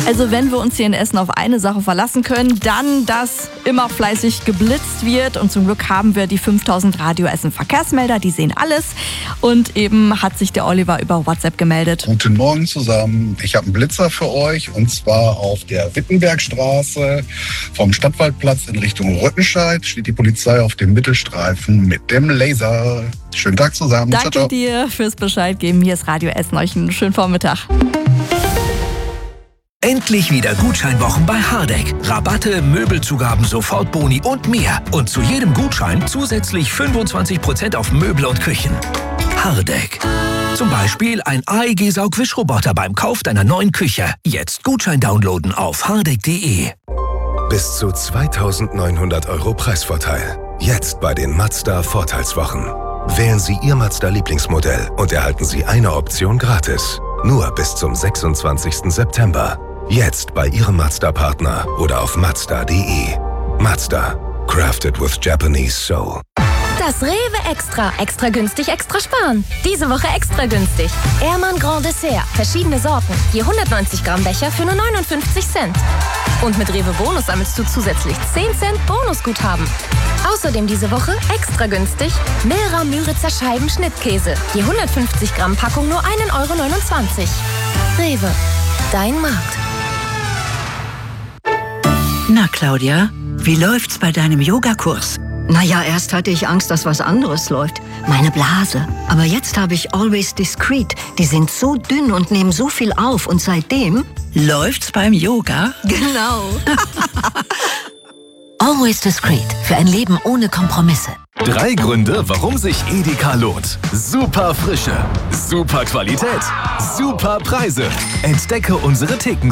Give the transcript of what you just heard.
Also wenn wir uns hier in Essen auf eine Sache verlassen können, dann, dass immer fleißig geblitzt wird. Und zum Glück haben wir die 5000 Radio Essen Verkehrsmelder, die sehen alles. Und eben hat sich der Oliver über WhatsApp gemeldet. Guten Morgen zusammen. Ich habe einen Blitzer für euch und zwar auf der Wittenbergstraße vom Stadtwaldplatz in Richtung Rüttenscheid steht die Polizei auf dem Mittelstreifen mit dem Laser. Schönen Tag zusammen. Danke ciao, ciao. dir fürs Bescheid geben. Hier ist Radio Essen. Euch einen schönen Vormittag. Endlich wieder Gutscheinwochen bei Hardegg. Rabatte, Möbelzugaben, Sofortboni und mehr. Und zu jedem Gutschein zusätzlich 25% auf Möbel und Küchen. Hardegg. Zum Beispiel ein AEG-Saugwischroboter beim Kauf deiner neuen Küche. Jetzt Gutschein downloaden auf hardegg.de. Bis zu 2.900 € Preisvorteil. Jetzt bei den Mazda Vorteilswochen. Wählen Sie Ihr Mazda-Lieblingsmodell und erhalten Sie eine Option gratis. Nur bis zum 26. September. Jetzt bei Ihrem Mazda-Partner oder auf Mazda.de. Mazda. Crafted with Japanese Soul. Das Rewe Extra. Extra günstig, extra sparen. Diese Woche extra günstig. Ehrmann Grand Dessert. Verschiedene Sorten. Je 190 Gramm Becher für nur 59 Cent. Und mit Rewe Bonus sammelst du zusätzlich 10 Cent Bonusguthaben. Außerdem diese Woche extra günstig Milra Müritzer Scheiben Schnittkäse. Je 150 Gramm Packung nur 1,29 €. Rewe. Dein Markt. Na, Claudia, wie läuft's bei deinem Yogakurs? Naja, erst hatte ich Angst, dass was anderes läuft. Meine Blase. Aber jetzt habe ich Always Discreet. Die sind so dünn und nehmen so viel auf. Und seitdem... Läuft's beim Yoga? Genau. Always Discreet. Für ein Leben ohne Kompromisse. 3 Gründe, warum sich Edeka lohnt. Super Frische, super Qualität, super Preise. Entdecke unsere Theken.